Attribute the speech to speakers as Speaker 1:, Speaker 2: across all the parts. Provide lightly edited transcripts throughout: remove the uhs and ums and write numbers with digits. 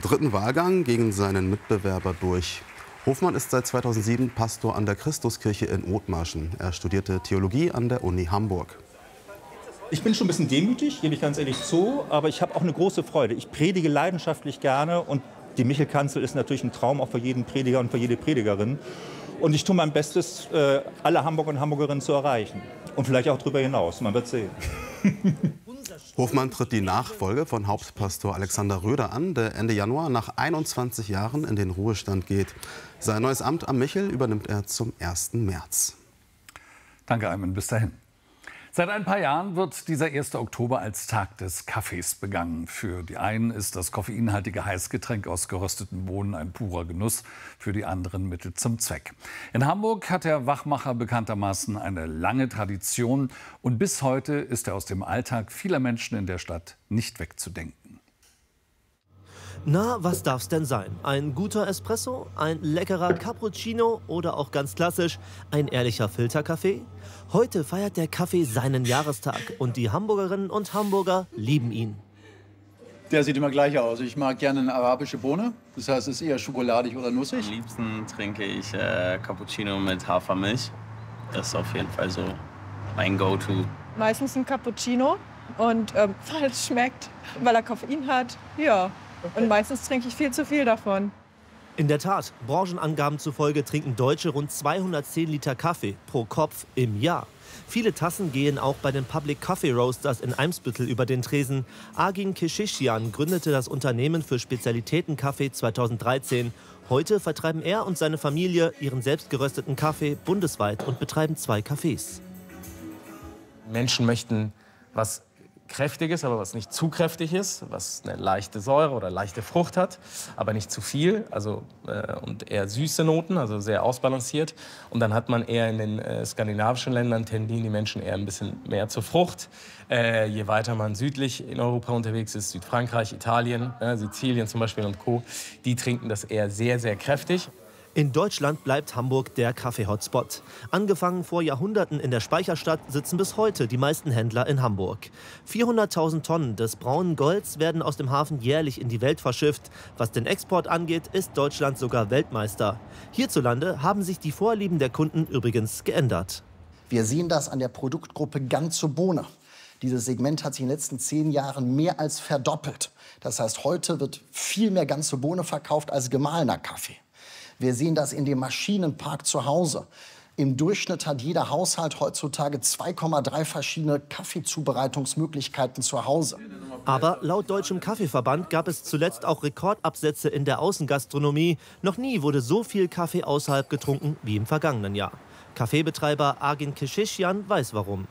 Speaker 1: dritten Wahlgang gegen seinen Mitbewerber durch. Hofmann ist seit 2007 Pastor an der Christuskirche in Othmarschen. Er studierte Theologie an der Uni Hamburg.
Speaker 2: Ich bin schon ein bisschen demütig, gebe ich ganz ehrlich zu, aber ich habe auch eine große Freude. Ich predige leidenschaftlich gerne und die Michelkanzel ist natürlich ein Traum auch für jeden Prediger und für jede Predigerin. Und ich tue mein Bestes, alle Hamburger und Hamburgerinnen zu erreichen. Und vielleicht auch darüber hinaus, man wird sehen.
Speaker 1: Hofmann tritt die Nachfolge von Hauptpastor Alexander Röder an, der Ende Januar nach 21 Jahren in den Ruhestand geht. Sein neues Amt am Michel übernimmt er zum 1. März.
Speaker 3: Danke, Ayman. Bis dahin. Seit ein paar Jahren wird dieser 1. Oktober als Tag des Kaffees begangen. Für die einen ist das koffeinhaltige Heißgetränk aus gerösteten Bohnen ein purer Genuss, für die anderen Mittel zum Zweck. In Hamburg hat der Wachmacher bekanntermaßen eine lange Tradition und bis heute ist er aus dem Alltag vieler Menschen in der Stadt nicht wegzudenken.
Speaker 4: Na, was darf's denn sein? Ein guter Espresso, ein leckerer Cappuccino oder auch ganz klassisch ein ehrlicher Filterkaffee? Heute feiert der Kaffee seinen Jahrestag und die Hamburgerinnen und Hamburger lieben ihn.
Speaker 5: Der sieht immer gleich aus. Ich mag gerne eine arabische Bohne, das heißt, es ist eher schokoladig oder nussig.
Speaker 6: Am liebsten trinke ich Cappuccino mit Hafermilch. Das ist auf jeden Fall so mein Go-To.
Speaker 7: Meistens ein Cappuccino und weil es schmeckt, weil er Koffein hat, ja. Und meistens trinke ich viel zu viel davon.
Speaker 4: In der Tat, Branchenangaben zufolge trinken Deutsche rund 210 Liter Kaffee pro Kopf im Jahr. Viele Tassen gehen auch bei den Public Coffee Roasters in Eimsbüttel über den Tresen. Agin Keşişyan gründete das Unternehmen für Spezialitätenkaffee 2013. Heute vertreiben er und seine Familie ihren selbstgerösteten Kaffee bundesweit und betreiben 2 Cafés.
Speaker 8: Menschen möchten was Kräftiges, aber was nicht zu kräftig ist, was eine leichte Säure oder leichte Frucht hat, aber nicht zu viel, und eher süße Noten, also sehr ausbalanciert. Und dann hat man eher in den skandinavischen Ländern tendieren die Menschen eher ein bisschen mehr zur Frucht. Je weiter man südlich in Europa unterwegs ist, Südfrankreich, Italien, Sizilien zum Beispiel und Co., die trinken das eher sehr, sehr kräftig.
Speaker 4: In Deutschland bleibt Hamburg der Kaffee-Hotspot. Angefangen vor Jahrhunderten in der Speicherstadt sitzen bis heute die meisten Händler in Hamburg. 400.000 Tonnen des braunen Golds werden aus dem Hafen jährlich in die Welt verschifft. Was den Export angeht, ist Deutschland sogar Weltmeister. Hierzulande haben sich die Vorlieben der Kunden übrigens geändert.
Speaker 9: Wir sehen das an der Produktgruppe ganze Bohne. Dieses Segment hat sich in den letzten 10 Jahren mehr als verdoppelt. Das heißt, heute wird viel mehr ganze Bohne verkauft als gemahlener Kaffee. Wir sehen das in dem Maschinenpark zu Hause. Im Durchschnitt hat jeder Haushalt heutzutage 2,3 verschiedene Kaffeezubereitungsmöglichkeiten zu Hause.
Speaker 4: Aber laut Deutschem Kaffeeverband gab es zuletzt auch Rekordabsätze in der Außengastronomie. Noch nie wurde so viel Kaffee außerhalb getrunken wie im vergangenen Jahr. Kaffeebetreiber Agin Keşişyan weiß warum.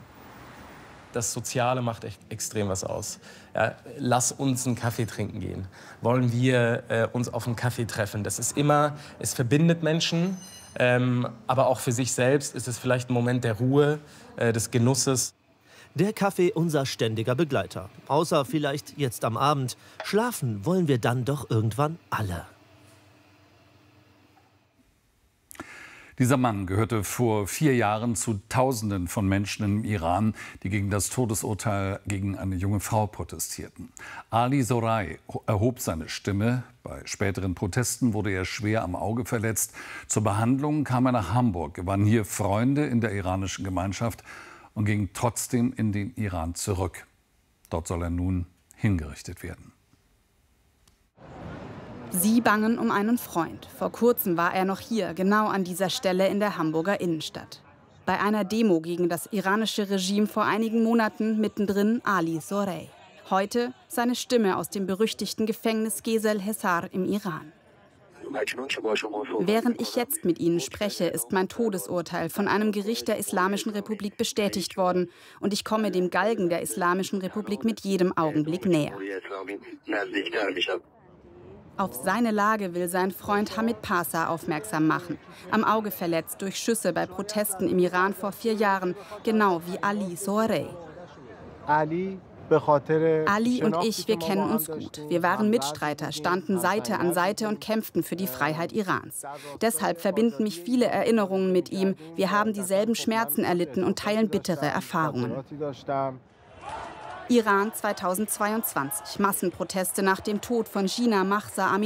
Speaker 8: Das Soziale macht echt extrem was aus. Ja, lass uns einen Kaffee trinken gehen. Wollen wir uns auf einen Kaffee treffen? Das ist immer, es verbindet Menschen, aber auch für sich selbst ist es vielleicht ein Moment der Ruhe, des Genusses.
Speaker 4: Der Kaffee unser ständiger Begleiter. Außer vielleicht jetzt am Abend. Schlafen wollen wir dann doch irgendwann alle.
Speaker 3: Dieser Mann gehörte vor 4 Jahren zu Tausenden von Menschen im Iran, die gegen das Todesurteil gegen eine junge Frau protestierten. Ali Sorey erhob seine Stimme. Bei späteren Protesten wurde er schwer am Auge verletzt. Zur Behandlung kam er nach Hamburg, gewann hier Freunde in der iranischen Gemeinschaft und ging trotzdem in den Iran zurück. Dort soll er nun hingerichtet werden.
Speaker 10: Sie bangen um einen Freund. Vor kurzem war er noch hier, genau an dieser Stelle in der Hamburger Innenstadt. Bei einer Demo gegen das iranische Regime vor einigen Monaten mittendrin Ali Sorey. Heute seine Stimme aus dem berüchtigten Gefängnis Gesel Hesar im Iran. Während ich jetzt mit Ihnen spreche, ist mein Todesurteil von einem Gericht der Islamischen Republik bestätigt worden. Und ich komme dem Galgen der Islamischen Republik mit jedem Augenblick näher. Auf seine Lage will sein Freund Hamid Pasa aufmerksam machen. Am Auge verletzt durch Schüsse bei Protesten im Iran vor 4 Jahren, genau wie Ali Sorey. Ali und ich, wir kennen uns gut. Wir waren Mitstreiter, standen Seite an Seite und kämpften für die Freiheit Irans. Deshalb verbinden mich viele Erinnerungen mit ihm. Wir haben dieselben Schmerzen erlitten und teilen bittere Erfahrungen. Iran 2022. Massenproteste nach dem Tod von Jina Mahsa Amini.